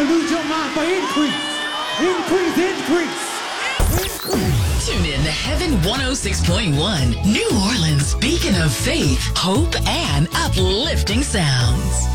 lose your mind for increase. Increase, increase, increase. Tune in to Heaven 106.1, New Orleans, beacon of faith, hope, and uplifting sounds.